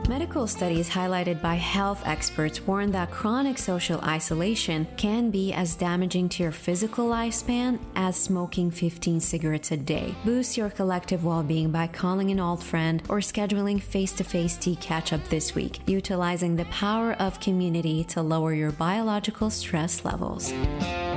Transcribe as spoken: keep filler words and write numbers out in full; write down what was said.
Medical studies highlighted by health experts warn that chronic social isolation can be as damaging to your physical lifespan as smoking fifteen cigarettes a day. Boost your collective well-being by calling an old friend or scheduling face-to-face tea catch-up this week, utilizing the power of community to lower your biological stress levels.